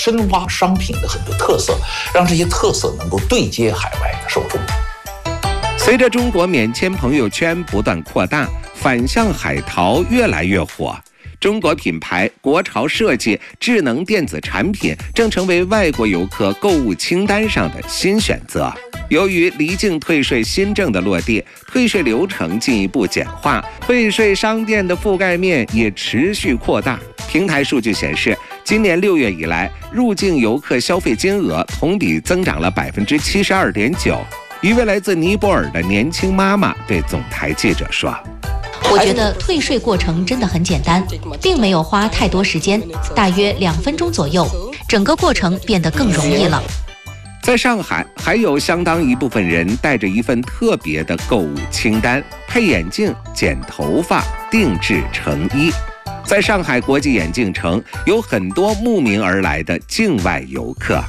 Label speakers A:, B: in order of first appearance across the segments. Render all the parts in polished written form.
A: 深挖商品的很多特色，让这些特色能够对接海外的受众。
B: 随着中国免签朋友圈不断扩大，反向海淘越来越火。中国品牌、国潮设计、智能电子产品正成为外国游客购物清单上的新选择。由于离境退税新政的落地，退税流程进一步简化，退税商店的覆盖面也持续扩大。平台数据显示，今年6月以来，入境游客消费金额同比增长了72.9%。一位来自尼泊尔的年轻妈妈对总台记者说：“
C: 我觉得退税过程真的很简单，并没有花太多时间，大约2分钟左右，整个过程变得更容易了。”
B: 在上海，还有相当一部分人带着一份特别的购物清单：配眼镜、剪头发、定制成衣。在上海国际眼镜城，有很多慕名而来的境外游客。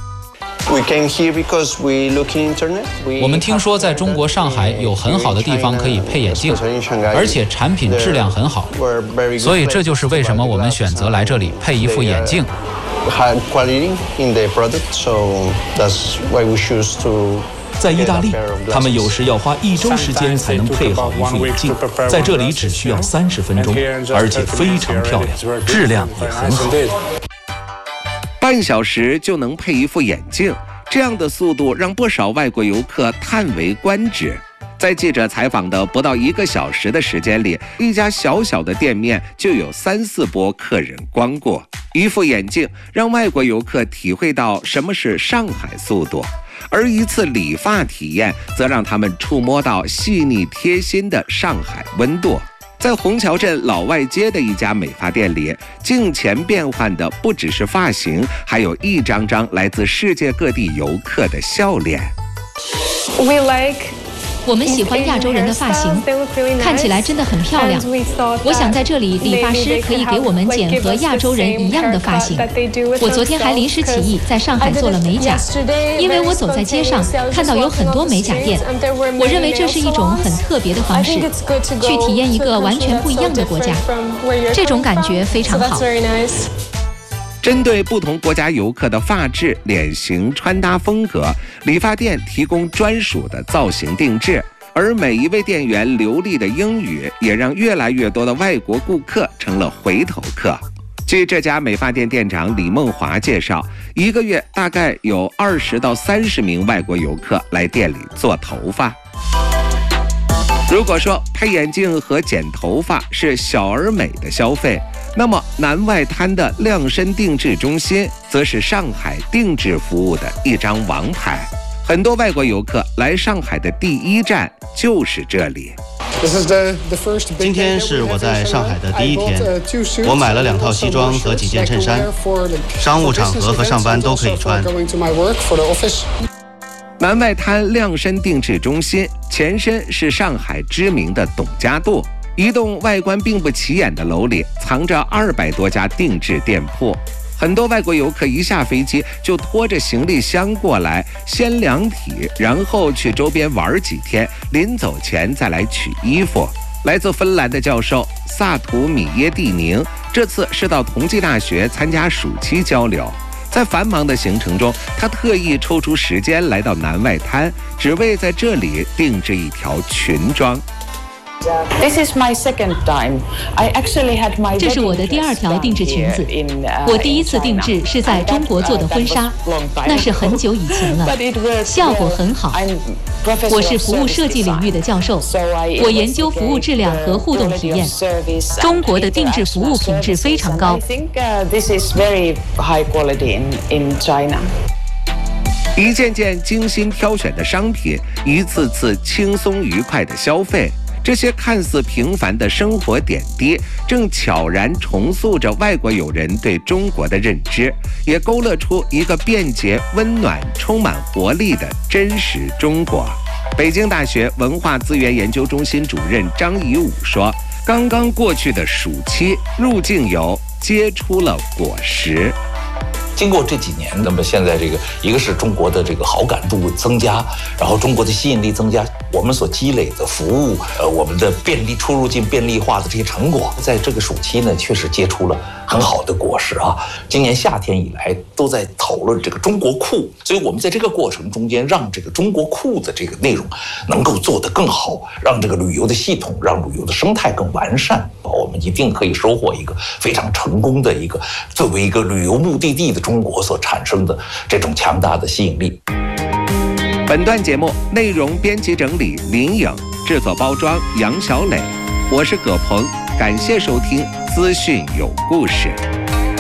D: 我们听说在中国上海有很好的地方可以配眼镜，而且产品质量很好，所以这就是为什么我们选择来这里配一副眼镜。
E: 在意大利，他们有时要花1周时间才能配好一副眼镜，在这里只需要30分钟，而且非常漂亮，质量也很好。
B: 半小时就能配一副眼镜，这样的速度让不少外国游客叹为观止。在记者采访的不到1个小时的时间里，一家小小的店面就有3、4波客人光顾。一副眼镜让外国游客体会到什么是上海速度，而一次理发体验则让他们触摸到细腻贴心的上海温度。在虹桥镇老外街的一家美发店里，镜前变换的不只是发型，还有一张张来自世界各地游客的笑脸。
F: 我们喜欢亚洲人的发型，看起来真的很漂亮。我想在这里，理发师可以给我们剪和亚洲人一样的发型。我昨天还临时起意在上海做了美甲，因为我走在街上看到有很多美甲店，我认为这是一种很特别的方式，去体验一个完全不一样的国家，这种感觉非常好。
B: 针对不同国家游客的发质、脸型、穿搭风格，理发店提供专属的造型定制，而每一位店员流利的英语也让越来越多的外国顾客成了回头客。据这家美发店店长李梦华介绍，一个月大概有20到30名外国游客来店里做头发。如果说配眼镜和剪头发是小而美的消费，那么南外滩的量身定制中心则是上海定制服务的一张王牌。很多外国游客来上海的第一站就是这里。
G: 今天是我在上海的第1天，我买了2套西装和几件衬衫，商务场合和上班都可以穿。
B: 南外滩量身定制中心前身是上海知名的董家渡，一栋外观并不起眼的楼里藏着200多家定制店铺。很多外国游客一下飞机就拖着行李箱过来，先量体，然后去周边玩几天，临走前再来取衣服。来自芬兰的教授萨图米耶蒂宁这次是到同济大学参加暑期交流，在繁忙的行程中，他特意抽出时间来到南外滩，只为在这里定制一条裙装。
F: 这是我的第2条定制裙子，我第1次定制是在中国做的婚纱，那是很久以前了，效果很好。我是服务设计领域的教授，我研究服务质量和互动体验。中国的定制服务品质非常高。
B: 一件件精心挑选的商品，一次次轻松愉快的消费。这些看似平凡的生活点滴，正悄然重塑着外国友人对中国的认知，也勾勒出一个便捷、温暖、充满活力的真实中国。北京大学文化资源研究中心主任张怡武说：“刚刚过去的暑期，入境游结出了果实。”
A: 经过这几年，那么现在一个是中国的好感度增加，然后中国的吸引力增加， 我们所积累的服务，我们的出入境便利化的这些成果，在这个暑期呢，确实结出了很好的果实啊。今年夏天以来都在讨论这个中国库，所以我们在这个过程中间，让这个中国库的这个内容能够做得更好，让这个旅游的系统，让旅游的生态更完善，我们一定可以收获一个非常成功的一个作为一个旅游目的地的中国所产生的这种强大的吸引力。
B: 本段节目内容编辑整理林颖，制作包装杨小磊，我是葛鹏，感谢收听资讯有故事。